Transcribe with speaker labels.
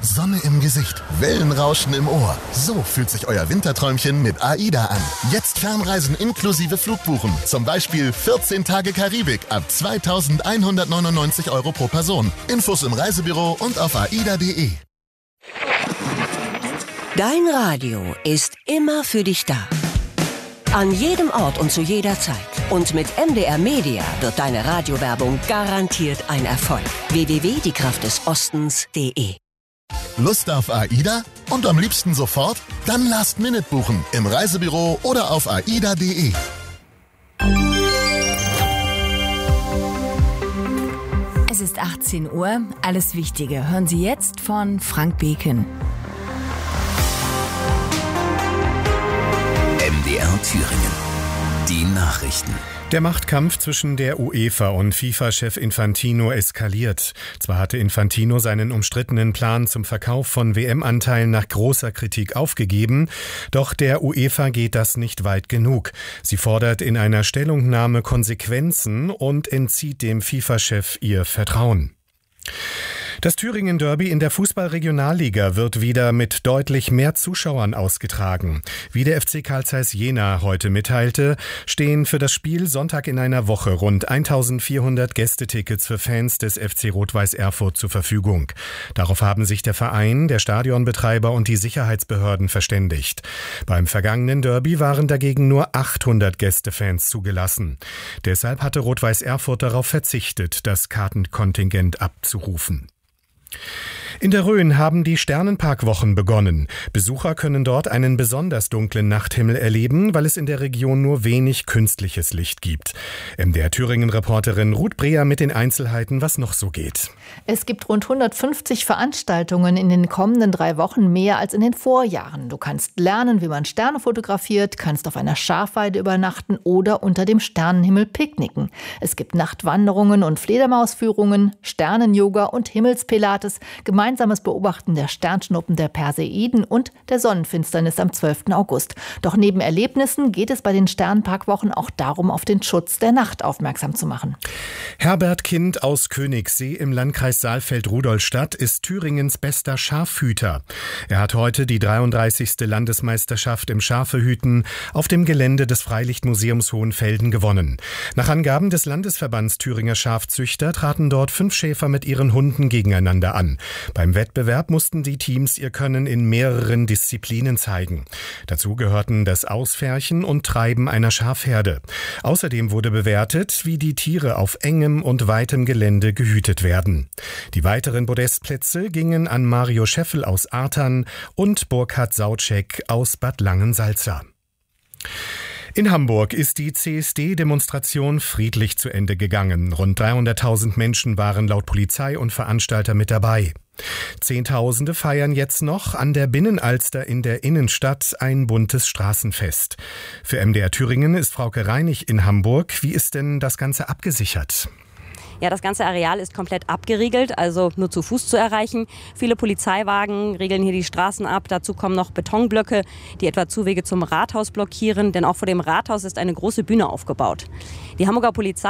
Speaker 1: Sonne im Gesicht, Wellenrauschen im Ohr. So fühlt sich euer Winterträumchen mit AIDA an. Jetzt Fernreisen inklusive Flugbuchen. Zum Beispiel 14 Tage Karibik ab 2.199 € pro Person. Infos im Reisebüro und auf aida.de.
Speaker 2: Dein Radio ist immer für dich da. An jedem Ort und zu jeder Zeit. Und mit MDR Media wird deine Radiowerbung garantiert ein Erfolg. www.diekraftdesostens.de.
Speaker 1: Lust auf AIDA? Und am liebsten sofort? Dann Last Minute buchen. Im Reisebüro oder auf aida.de.
Speaker 3: Es ist 18 Uhr. Alles Wichtige hören Sie jetzt von Frank Beken.
Speaker 4: MDR Thüringen. Die Nachrichten.
Speaker 5: Der Machtkampf zwischen der UEFA und FIFA-Chef Infantino eskaliert. Zwar hatte Infantino seinen umstrittenen Plan zum Verkauf von WM-Anteilen nach großer Kritik aufgegeben, doch der UEFA geht das nicht weit genug. Sie fordert in einer Stellungnahme Konsequenzen und entzieht dem FIFA-Chef ihr Vertrauen. Das Thüringen-Derby in der Fußball-Regionalliga wird wieder mit deutlich mehr Zuschauern ausgetragen. Wie der FC Carl Zeiss Jena heute mitteilte, stehen für das Spiel Sonntag in einer Woche rund 1400 Gästetickets für Fans des FC Rot-Weiß Erfurt zur Verfügung. Darauf haben sich der Verein, der Stadionbetreiber und die Sicherheitsbehörden verständigt. Beim vergangenen Derby waren dagegen nur 800 Gästefans zugelassen. Deshalb hatte Rot-Weiß Erfurt darauf verzichtet, das Kartenkontingent abzurufen. In der Rhön haben die Sternenparkwochen begonnen. Besucher können dort einen besonders dunklen Nachthimmel erleben, weil es in der Region nur wenig künstliches Licht gibt. MDR Thüringen-Reporterin Ruth Breher mit den Einzelheiten, was noch so geht.
Speaker 6: Es gibt rund 150 Veranstaltungen in den kommenden 3 Wochen, mehr als in den Vorjahren. Du kannst lernen, wie man Sterne fotografiert, kannst auf einer Schafweide übernachten oder unter dem Sternenhimmel picknicken. Es gibt Nachtwanderungen und Fledermausführungen, Sternen-Yoga und Himmelspilates, gemeinsames Beobachten der Sternschnuppen, der Perseiden und der Sonnenfinsternis am 12. August. Doch neben Erlebnissen geht es bei den Sternenparkwochen auch darum, auf den Schutz der Nacht aufmerksam zu machen.
Speaker 5: Herbert Kind aus Königssee im Landkreis Saalfeld-Rudolstadt ist Thüringens bester Schafhüter. Er hat heute die 33. Landesmeisterschaft im Schafehüten auf dem Gelände des Freilichtmuseums Hohenfelden gewonnen. Nach Angaben des Landesverbands Thüringer Schafzüchter traten dort 5 Schäfer mit ihren Hunden gegeneinander an. Beim Wettbewerb mussten die Teams ihr Können in mehreren Disziplinen zeigen. Dazu gehörten das Ausfärchen und Treiben einer Schafherde. Außerdem wurde bewertet, wie die Tiere auf engem und weitem Gelände gehütet werden. Die weiteren Podestplätze gingen an Mario Scheffel aus Artern und Burkhard Sautschek aus Bad Langensalza. In Hamburg ist die CSD-Demonstration friedlich zu Ende gegangen. Rund 300.000 Menschen waren laut Polizei und Veranstalter mit dabei. Zehntausende feiern jetzt noch an der Binnenalster in der Innenstadt ein buntes Straßenfest. Für MDR Thüringen ist Frauke Reinig in Hamburg. Wie ist denn das Ganze abgesichert?
Speaker 7: Ja, das ganze Areal ist komplett abgeriegelt, also nur zu Fuß zu erreichen. Viele Polizeiwagen regeln hier die Straßen ab. Dazu kommen noch Betonblöcke, die etwa Zuwege zum Rathaus blockieren. Denn auch vor dem Rathaus ist eine große Bühne aufgebaut. Die Hamburger Polizei